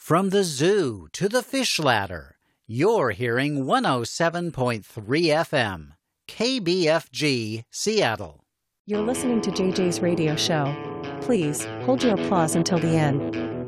From the zoo to the fish ladder, you're hearing 107.3 FM, KBFG, Seattle. You're listening to JJ's radio show. Please hold your applause until the end.